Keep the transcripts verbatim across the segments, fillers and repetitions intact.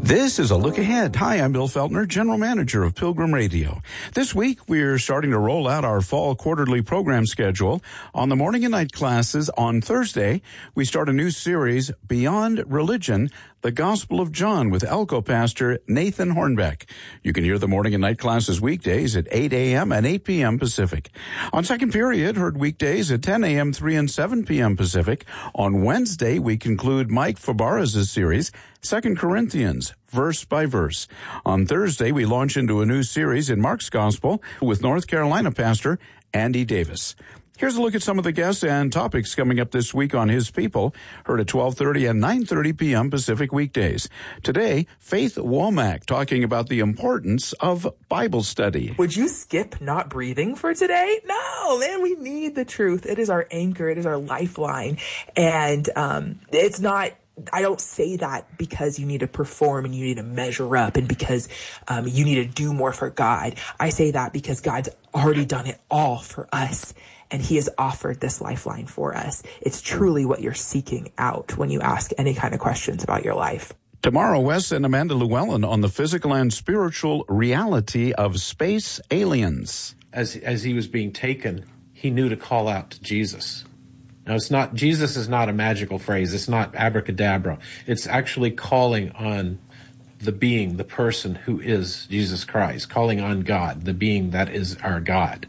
This is a look ahead. Hi, I'm Bill Feltner, General Manager of Pilgrim Radio. This week, we're starting to roll out our fall quarterly program schedule. On the morning and night classes on Thursday, we start a new series, Beyond Religion, The Gospel of John, with Elko pastor Nathan Hornbeck. You can hear the morning and night classes weekdays at eight a.m. and eight p.m. Pacific. On second period, heard weekdays at ten a.m., three and seven p.m. Pacific. On Wednesday, we conclude Mike Fabarez's series, Second Corinthians, verse by verse. On Thursday, we launch into a new series in Mark's Gospel with North Carolina pastor Andy Davis. Here's a look at some of the guests and topics coming up this week on His People, heard at twelve thirty and nine thirty p.m. Pacific weekdays. Today, Faith Womack talking about the importance of Bible study. Would you skip not breathing for today? No, man, we need the truth. It is our anchor. It is our lifeline. And um, it's not... I don't say that because you need to perform and you need to measure up and because um, you need to do more for God. I say that because God's already done it all for us, and He has offered this lifeline for us. It's truly what you're seeking out when you ask any kind of questions about your life. Tomorrow, Wes and Amanda Llewellyn on the physical and spiritual reality of space aliens. As, as he was being taken, he knew to call out to Jesus. Now, it's not, Jesus is not a magical phrase. It's not abracadabra. It's actually calling on the being, the person who is Jesus Christ, calling on God, the being that is our God.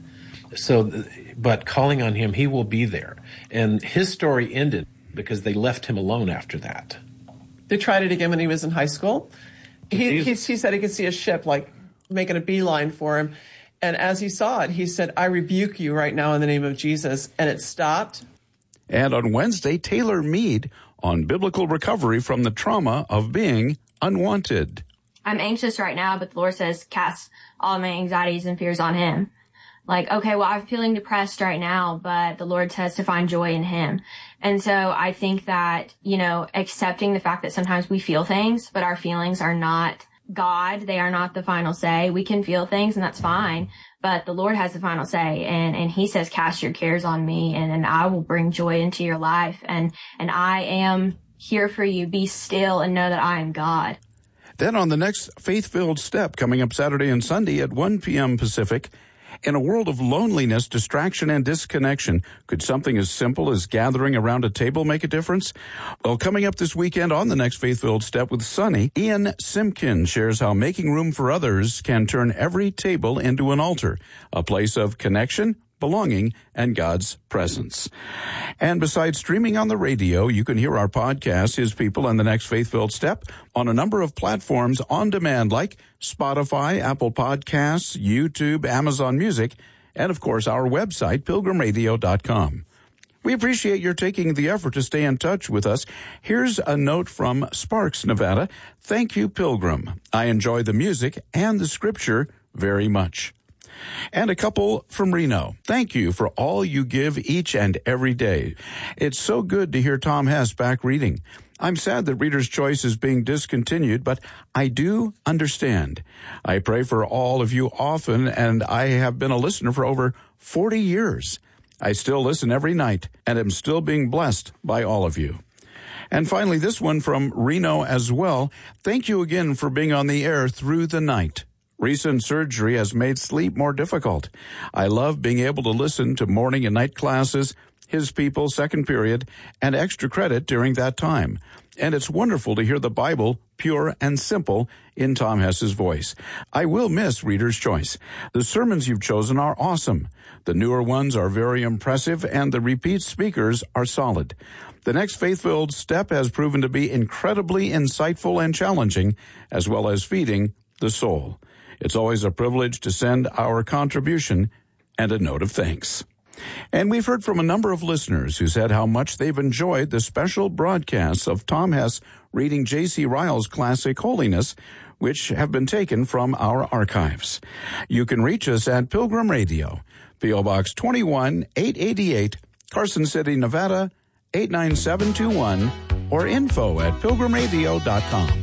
So, but calling on Him, He will be there. And his story ended because they left him alone after that. They tried it again when he was in high school. He, he, he said he could see a ship, like, making a beeline for him. And as he saw it, he said, "I rebuke you right now in the name of Jesus." And it stopped. And on Wednesday, Taylor Mead on biblical recovery from the trauma of being unwanted. I'm anxious right now, but the Lord says, cast all my anxieties and fears on Him. Like, okay, well, I'm feeling depressed right now, but the Lord says to find joy in Him. And so I think that, you know, accepting the fact that sometimes we feel things, but our feelings are not God. They are not the final say. We can feel things, and that's fine. But the Lord has the final say, and, and He says, cast your cares on me, and, and I will bring joy into your life. And, and I am here for you. Be still and know that I am God. Then on the next Faith-Filled Step, coming up Saturday and Sunday at one p.m. Pacific, in a world of loneliness, distraction, and disconnection, could something as simple as gathering around a table make a difference? Well, coming up this weekend on the next Faith-Filled Step with Sonny, Ian Simpkin shares how making room for others can turn every table into an altar, a place of connection, belonging, and God's presence. And besides streaming on the radio, you can hear our podcast, His People and the Next Faith-Filled Step, on a number of platforms on demand like Spotify, Apple Podcasts, YouTube, Amazon Music, and of course our website, pilgrim radio dot com. We appreciate your taking the effort to stay in touch with us. Here's a note from Sparks, Nevada. Thank you, Pilgrim. I enjoy the music and the scripture very much. And a couple from Reno. Thank you for all you give each and every day. It's so good to hear Tom Hess back reading. I'm sad that Reader's Choice is being discontinued, but I do understand. I pray for all of you often, and I have been a listener for over forty years. I still listen every night, and am still being blessed by all of you. And finally, this one from Reno as well. Thank you again for being on the air through the night. Recent surgery has made sleep more difficult. I love being able to listen to morning and night classes, His People, second period, and extra credit during that time. And it's wonderful to hear the Bible pure and simple in Tom Hess's voice. I will miss Reader's Choice. The sermons you've chosen are awesome. The newer ones are very impressive, and the repeat speakers are solid. The next Faith-Filled Step has proven to be incredibly insightful and challenging, as well as feeding the soul. It's always a privilege to send our contribution and a note of thanks. And we've heard from a number of listeners who said how much they've enjoyed the special broadcasts of Tom Hess reading J C Ryle's classic Holiness, which have been taken from our archives. You can reach us at Pilgrim Radio, P O Box twenty-one eight eighty-eight, Carson City, Nevada, eight nine seven two one, or info at pilgrim radio dot com.